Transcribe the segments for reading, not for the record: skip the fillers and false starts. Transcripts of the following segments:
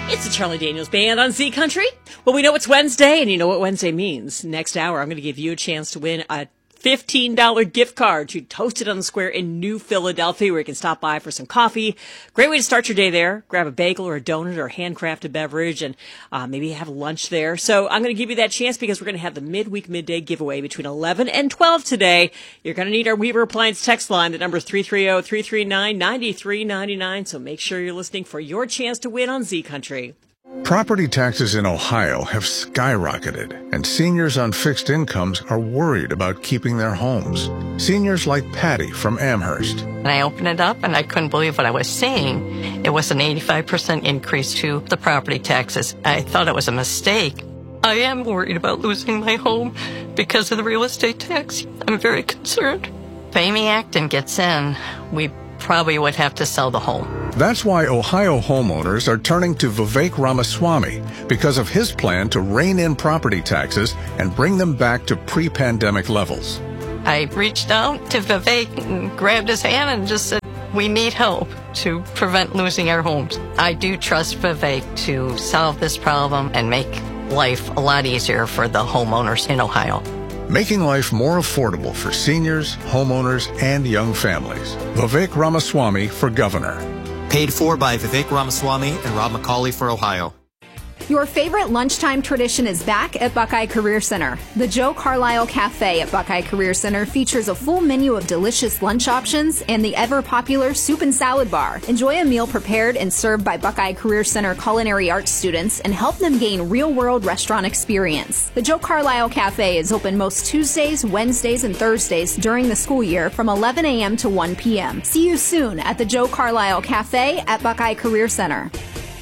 It's the Charlie Daniels Band on Z Country. Well, we know it's Wednesday, and you know what Wednesday means. Next hour, I'm going to give you a chance to win a $15 gift card to Toasted on the Square in New Philadelphia, where you can stop by for some coffee. Great way to start your day there. Grab a bagel or a donut or a handcrafted beverage and maybe have lunch there. So I'm going to give you that chance because we're going to have the midday giveaway between 11 and 12 today. You're going to need our Weaver Appliance text line. The number is 330-339-9399. So make sure you're listening for your chance to win on Z Country. Property taxes in Ohio have skyrocketed, and seniors on fixed incomes are worried about keeping their homes. Seniors like Patty from Amherst. And I opened it up, and I couldn't believe what I was seeing. It was an 85% increase to the property taxes. I thought it was a mistake. I am worried about losing my home because of the real estate tax. I'm very concerned. If Amy Acton gets in, we probably would have to sell the home. That's why Ohio homeowners are turning to Vivek Ramaswamy because of his plan to rein in property taxes and bring them back to pre-pandemic levels. I reached out to Vivek and grabbed his hand and just said, we need help to prevent losing our homes. I do trust Vivek to solve this problem and make life a lot easier for the homeowners in Ohio. Making life more affordable for seniors, homeowners, and young families. Vivek Ramaswamy for governor. Paid for by Vivek Ramaswamy and Rob McCauley for Ohio. Your favorite lunchtime tradition is back at Buckeye Career Center. The Joe Carlisle Cafe at Buckeye Career Center features a full menu of delicious lunch options and the ever-popular soup and salad bar. Enjoy a meal prepared and served by Buckeye Career Center culinary arts students and help them gain real-world restaurant experience. The Joe Carlisle Cafe is open most Tuesdays, Wednesdays, and Thursdays during the school year from 11 a.m. to 1 p.m. See you soon at the Joe Carlisle Cafe at Buckeye Career Center.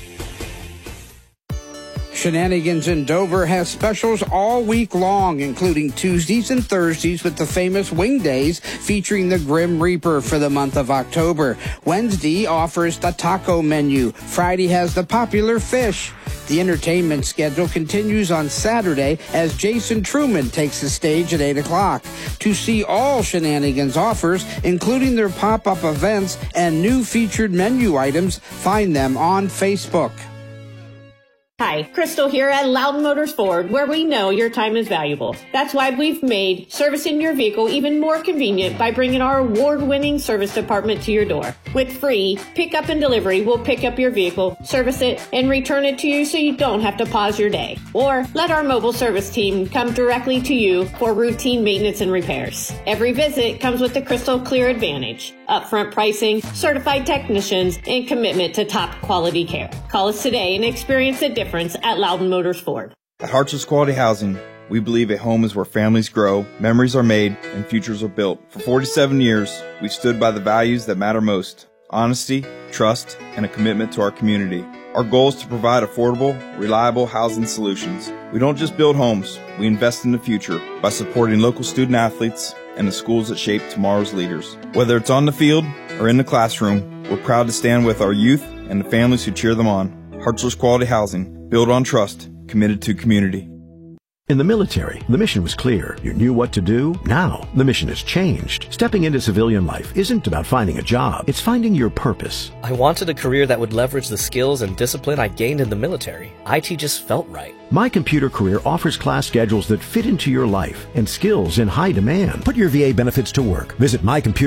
Shenanigans in Dover has specials all week long, including Tuesdays and Thursdays with the famous Wing Days featuring the Grim Reaper for the month of October. Wednesday offers the taco menu. Friday has the popular fish. The entertainment schedule continues on Saturday as Jason Truman takes the stage at 8 o'clock. To see all Shenanigans offers, including their pop-up events and new featured menu items, find them on Facebook. Hi, Crystal here at Loudon Motors Ford, where we know your time is valuable. That's why we've made servicing your vehicle even more convenient by bringing our award-winning service department to your door. With free pickup and delivery, we'll pick up your vehicle, service it, and return it to you so you don't have to pause your day. Or let our mobile service team come directly to you for routine maintenance and repairs. Every visit comes with the Crystal Clear Advantage, upfront pricing, certified technicians, and commitment to top quality care. Call us today and experience the difference at Loudon Motors Ford. At Hartsville's Quality Housing, we believe a home is where families grow, memories are made, and futures are built. For 47 years, we've stood by the values that matter most: honesty, trust, and a commitment to our community. Our goal is to provide affordable, reliable housing solutions. We don't just build homes, we invest in the future by supporting local student athletes and the schools that shape tomorrow's leaders. Whether it's on the field or in the classroom, we're proud to stand with our youth and the families who cheer them on. Hartsville's Quality Housing, built on trust, committed to community. In the military, the mission was clear. You knew what to do. Now, the mission has changed. Stepping into civilian life isn't about finding a job. It's finding your purpose. I wanted a career that would leverage the skills and discipline I gained in the military. IT just felt right. My Computer Career offers class schedules that fit into your life and skills in high demand. Put your VA benefits to work. Visit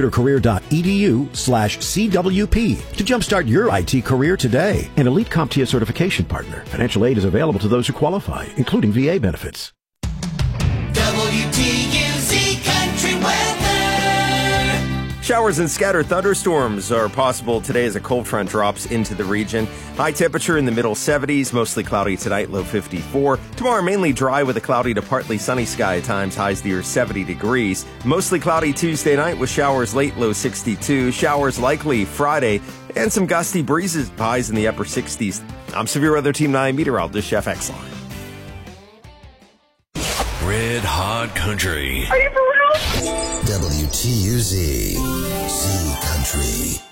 mycomputercareer.edu/CWP to jumpstart your IT career today. An Elite CompTIA certification partner. Financial aid is available to those who qualify, including VA benefits. WTUZ Country Weather. Showers and scattered thunderstorms are possible today as a cold front drops into the region. High temperature in the middle 70s, mostly cloudy tonight, low 54. Tomorrow mainly dry with a cloudy to partly sunny sky at times, highs near 70 degrees. Mostly cloudy Tuesday night with showers late, low 62. Showers likely Friday and some gusty breezes, highs in the upper 60s. I'm Severe Weather Team 9 meteorologist Chef Exline. Red Hot Country. Are you for real? WTUZ Z Country.